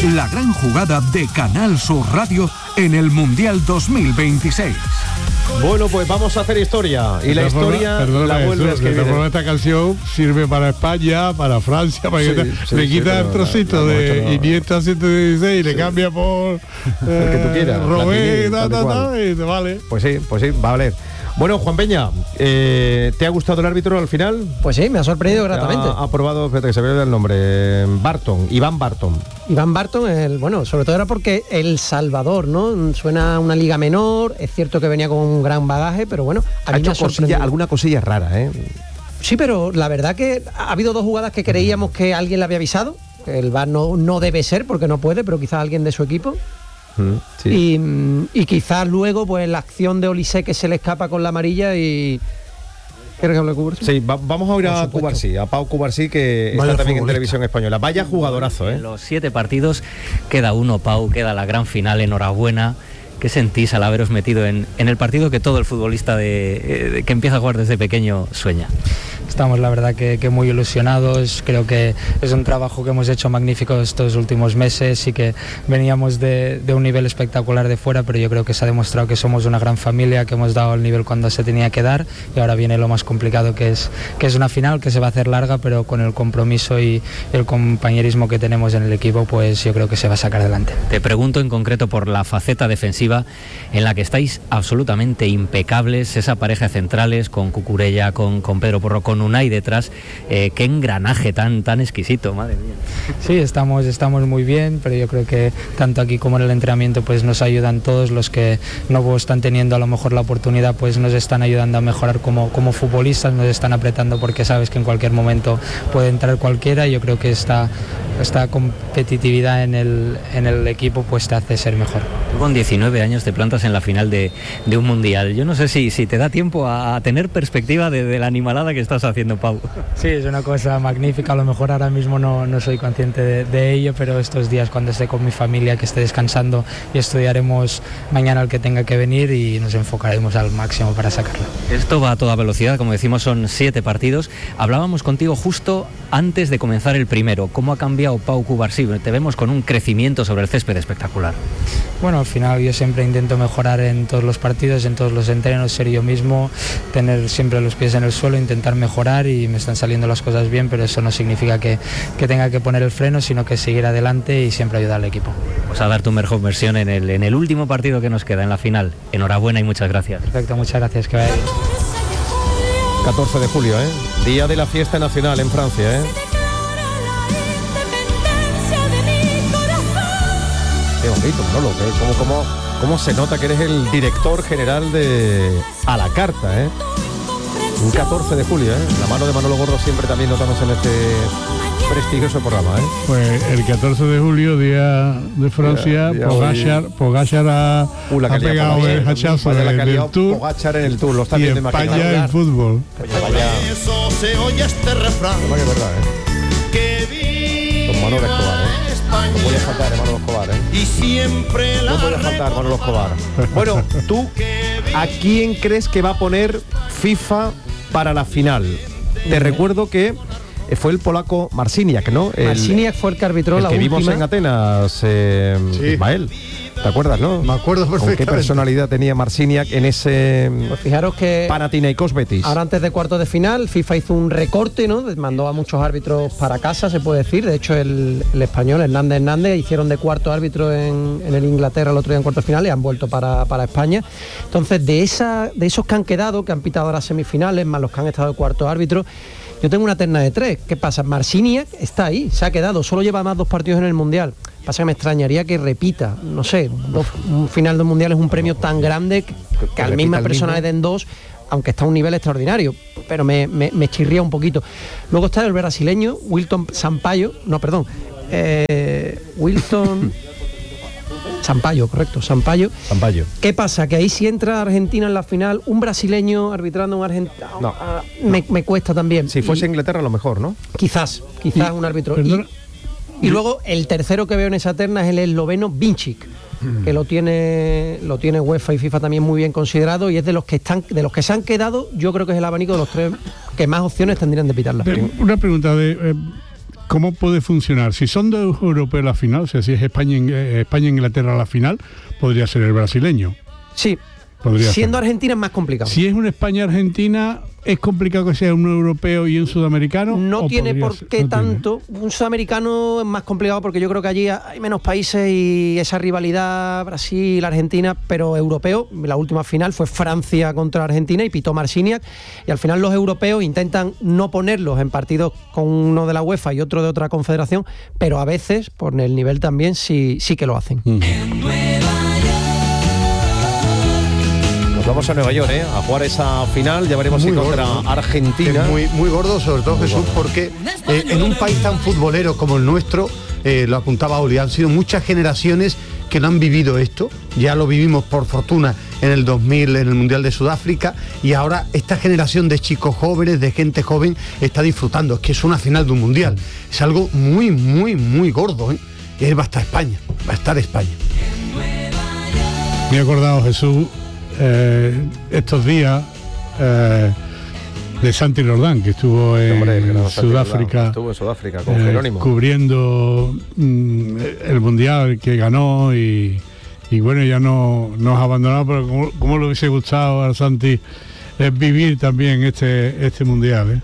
La gran jugada de Canal Sur Radio en el Mundial 2026. Bueno, pues vamos a hacer historia. Y la historia la vuelve a escribir. Esta canción sirve para España, para Francia, para le quita el trocito de Iniesta 116 y le cambia por el que tú quieras. Robé, y te vale. Pues sí, va a valer. Bueno, Juan Peña, ¿te ha gustado el árbitro al final? Pues sí, me ha sorprendido gratamente. Ha aprobado, espérate que se ve el nombre, Iván Barton. Iván Barton, bueno, sobre todo era porque El Salvador, ¿no? Suena a una liga menor, es cierto que venía con un gran bagaje, pero bueno, ha hecho alguna cosilla rara, ¿eh? Sí, pero la verdad que ha habido dos jugadas que creíamos que alguien le había avisado, que el VAR no debe ser porque no puede, pero quizás alguien de su equipo. Sí. Y quizás luego pues la acción de Olise que se le escapa con la amarilla y... ¿Quieres que hable de Cubarsí? Sí, vamos a oír a Cubarsí, a Pau Cubarsí, que está también en Televisión Española. Vaya jugadorazo, ¿eh? En los 7 partidos queda uno, Pau, queda la gran final, enhorabuena. ¿Qué sentís al haberos metido en el partido que todo el futbolista que empieza a jugar desde pequeño sueña? Estamos la verdad que muy ilusionados, creo que es un trabajo que hemos hecho magnífico estos últimos meses y que veníamos de un nivel espectacular de fuera, pero yo creo que se ha demostrado que somos una gran familia, que hemos dado el nivel cuando se tenía que dar y ahora viene lo más complicado que es una final que se va a hacer larga, pero con el compromiso y el compañerismo que tenemos en el equipo, pues yo creo que se va a sacar adelante. Te pregunto en concreto por la faceta defensiva en la que estáis absolutamente impecables, esa pareja de centrales con Cucurella, con Pedro Porro, con Unai detrás, qué engranaje tan exquisito, madre mía. Sí, estamos muy bien, pero yo creo que tanto aquí como en el entrenamiento pues nos ayudan todos, los que no están teniendo a lo mejor la oportunidad pues nos están ayudando a mejorar como futbolistas, nos están apretando porque sabes que en cualquier momento puede entrar cualquiera y yo creo que esta competitividad en el equipo pues te hace ser mejor. Tú con 19 años te plantas en la final de un mundial, yo no sé si te da tiempo a tener perspectiva de la animalada que estás haciendo, Pau. Sí, es una cosa magnífica, a lo mejor ahora mismo no soy consciente de ello, pero estos días cuando esté con mi familia, que esté descansando y estudiaremos mañana el que tenga que venir y nos enfocaremos al máximo para sacarlo. Esto va a toda velocidad, como decimos son 7 partidos, hablábamos contigo justo antes de comenzar el primero, ¿cómo ha cambiado Pau Cubarsí? Te vemos con un crecimiento sobre el césped espectacular. Bueno, al final yo siempre intento mejorar en todos los partidos, en todos los entrenos, ser yo mismo, tener siempre los pies en el suelo, intentar mejorar y me están saliendo las cosas bien, pero eso no significa que tenga que poner el freno, sino que seguir adelante y siempre ayudar al equipo. Pues a dar tu mejor versión en el último partido que nos queda, en la final. Enhorabuena y muchas gracias. Perfecto, muchas gracias, que vaya bien. 14 de julio, día de la fiesta nacional en Francia, Qué bonito, Manolo, cómo se nota que eres el director general de A la Carta, Un 14 de julio, La mano de Manolo Gordo siempre también notamos en este prestigioso programa, Pues el 14 de julio, día de Francia, Pogacar ha pegado el hachazo del Tour. Pogacar en el Tour, lo está y viendo España en fútbol. Eso se oye este refrán. Que es verdad, Que viva Don Manolo Escobar, España. No voy a faltar, Manolo Escobar, Y siempre No voy a faltar, Manolo Escobar. Bueno, ¿tú a quién crees que va a poner FIFA para la final? Te recuerdo que fue el polaco Marciniak, ¿no? Marciniak fue el que arbitró la última. Que vimos en Atenas, sí. Ismael. ¿Te acuerdas, no? Me acuerdo perfectamente. ¿Con qué personalidad tenía Marciniak en ese pues fijaros que Panathinaikos Betis? Ahora antes de cuartos de final, FIFA hizo un recorte, ¿no? Mandó a muchos árbitros para casa, se puede decir. De hecho, el español Hernández hicieron de cuarto árbitro en el Inglaterra el otro día en cuartos de final y han vuelto para España. Entonces, de esos que han quedado, que han pitado las semifinales, más los que han estado de cuarto árbitro, yo tengo una terna de 3. ¿Qué pasa? Marciniak está ahí, se ha quedado, solo lleva más 2 partidos en el Mundial. Pasa que me extrañaría que repita, no sé, un final del Mundial es un premio tan grande que al misma persona le den 2, aunque está a un nivel extraordinario, pero me chirría un poquito. Luego está el brasileño, Wilton Sampaio, Sampaio, correcto, Sampaio. ¿Qué pasa? Que ahí si entra Argentina en la final, un brasileño arbitrando un argentino, me cuesta también. Si fuese Inglaterra a lo mejor, ¿no? Quizás un árbitro. Y luego el tercero que veo en esa terna es el esloveno Vincic, que lo tiene UEFA y FIFA también muy bien considerado, y es de los que se han quedado, yo creo que es el abanico de los 3 que más opciones tendrían de pitarla. Una pregunta ¿cómo puede funcionar? Si son dos europeos la final, o sea, si es España e Inglaterra la final, podría ser el brasileño. Sí. Podría Siendo ser. Argentina es más complicado. Si es una España-Argentina, ¿es complicado que sea un europeo y un sudamericano? No tiene por qué no tanto. Un sudamericano es más complicado porque yo creo que allí hay menos países y esa rivalidad Brasil-Argentina, pero europeo, la última final fue Francia contra Argentina y pitó Marciniak, y al final los europeos intentan no ponerlos en partidos con uno de la UEFA y otro de otra confederación, pero a veces, por el nivel también, sí que lo hacen. Vamos a Nueva York, a jugar esa final, ya veremos si contra Argentina. Es muy gordo, sobre todo, Jesús, porque en un país tan futbolero como el nuestro, lo apuntaba Oli, han sido muchas generaciones que no han vivido esto. Ya lo vivimos por fortuna en el 2000 en el Mundial de Sudáfrica, y ahora esta generación de chicos jóvenes, de gente joven, está disfrutando. Es que es una final de un Mundial, es algo muy, muy, muy gordo, y ahí va a estar España, Me he acordado, Jesús, estos días de Santi Rodán, que estuvo en Sudáfrica, con Jerónimo, cubriendo el Mundial que ganó, y bueno, ya nos ha abandonado, pero como le hubiese gustado a Santi vivir también este Mundial,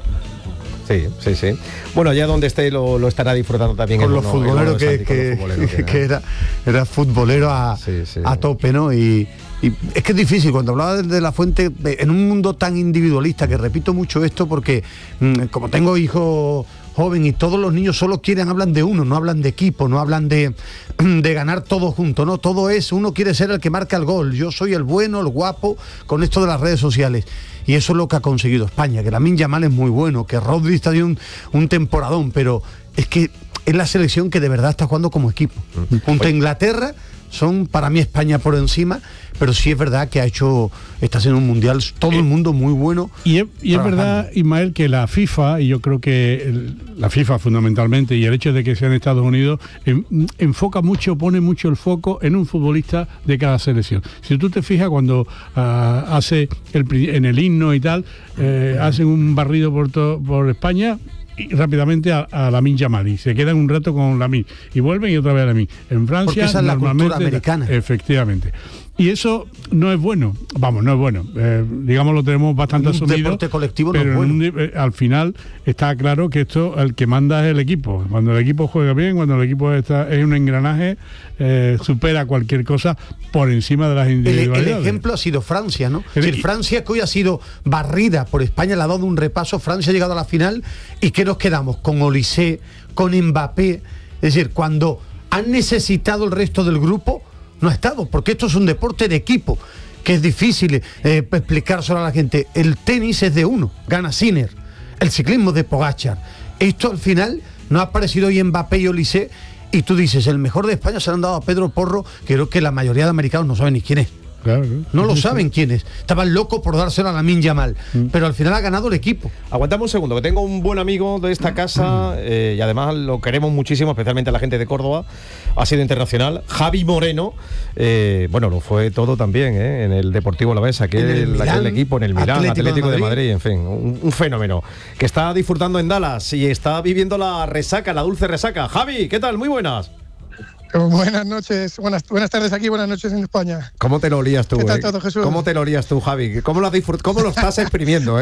Sí. Bueno, allá donde esté lo estará disfrutando también. Con los futboleros que era futbolero a tope, ¿no? Y es que es difícil, cuando hablaba de La Fuente, en un mundo tan individualista, que repito mucho esto porque como tengo hijos joven y todos los niños solo hablan de uno, no hablan de equipo, no hablan de ganar todo junto, no, todo es, uno quiere ser el que marca el gol, yo soy el bueno, el guapo, con esto de las redes sociales. Y eso es lo que ha conseguido España, que Lamine Yamal es muy bueno, que Rodri está de un temporadón, pero es que es la selección que de verdad está jugando como equipo. Junto a Inglaterra, son para mí España por encima, pero sí es verdad que está haciendo un mundial todo el mundo muy bueno. Y es verdad, Ismael, que la FIFA, y yo creo que la FIFA fundamentalmente, y el hecho de que sea en Estados Unidos, pone mucho el foco en un futbolista de cada selección. Si tú te fijas, cuando hace en el himno y tal, hacen un barrido por España, y rápidamente a Lamine Yamal, y se quedan un rato con Lamine y vuelven y otra vez a Lamine. En Francia, porque esa es la cultura americana. Efectivamente. Y eso no es bueno, digamos, lo tenemos bastante asumido. Un deporte colectivo pero no es bueno. Al final está claro que el que manda es el equipo. Cuando el equipo juega bien, cuando el equipo es un engranaje, supera cualquier cosa por encima de las individualidades. El ejemplo ha sido Francia, ¿no? Francia, que hoy ha sido barrida por España, le ha dado un repaso. Francia ha llegado a la final, y ¿qué nos quedamos? Con Olise, con Mbappé. Es decir, cuando han necesitado el resto del grupo, no ha estado, porque esto es un deporte de equipo, que es difícil explicárselo a la gente. El tenis es de uno, gana Sinner. El ciclismo es de Pogačar. Esto al final no ha aparecido hoy Mbappé y Olise, y tú dices, el mejor de España se lo han dado a Pedro Porro, que creo que la mayoría de americanos no saben ni quién es. Claro. No lo saben quién es. Estaban locos por dárselo a Lamine Yamal, pero al final ha ganado el equipo. Aguantamos un segundo, que tengo un buen amigo de esta casa, y además lo queremos muchísimo, especialmente a la gente de Córdoba. Ha sido internacional, Javi Moreno. Bueno, lo fue todo también, en el Deportivo Alavés, aquel equipo, en el Milán, Atlético de Madrid, en fin, un fenómeno, que está disfrutando en Dallas y está viviendo la resaca, la dulce resaca. Javi, ¿qué tal? Muy buenas. Buenas noches, buenas tardes aquí, buenas noches en España. ¿Cómo te lo olías tú? ¿Qué tal todo, Jesús? ¿Cómo te lo olías tú, Javi? ¿Cómo lo estás exprimiendo,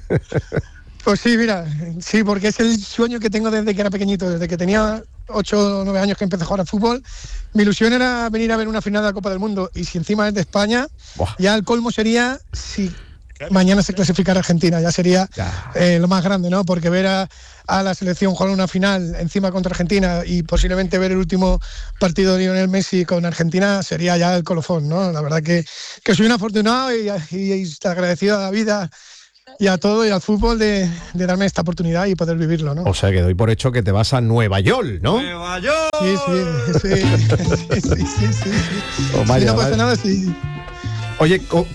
Pues sí, mira, sí, porque es el sueño que tengo desde que era pequeñito, desde que tenía 8 o 9 años que empecé a jugar al fútbol. Mi ilusión era venir a ver una final de la Copa del Mundo, y si encima es de España, ya el colmo sería si mañana se clasificara Argentina, ya sería lo más grande, ¿no? Porque ver a la selección jugar una final encima contra Argentina, y posiblemente ver el último partido de Lionel Messi con Argentina, sería ya el colofón, ¿no? La verdad que soy un afortunado y agradecido a la vida y a todo, y al fútbol, de darme esta oportunidad y poder vivirlo, ¿no? O sea, que doy por hecho que te vas a Nueva York, ¿no? ¡Nueva York! Sí. Oh, vaya, no pasa nada, sí. Oye,